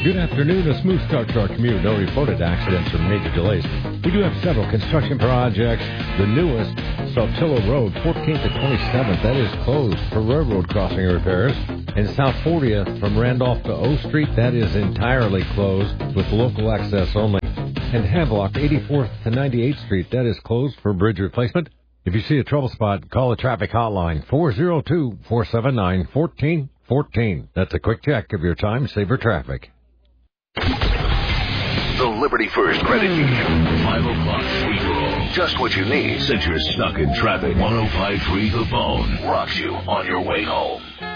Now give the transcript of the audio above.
Good afternoon. A smooth start to our commute. No reported accidents or major delays. We do have several construction projects. The newest, Saltillo Road, 14th to 27th, that is closed for railroad crossing repairs. And South 40th from Randolph to O Street, that is entirely closed with local access only. And Havelock, 84th to 98th Street, that is closed for bridge replacement. If you see a trouble spot, call the traffic hotline, 402-479-1414. That's a quick check of your time-saver traffic. The Liberty First Credit Union. 5 o'clock free-for-all. Just what you need since you're stuck in traffic. 105.3 The Bone rocks you on your way home.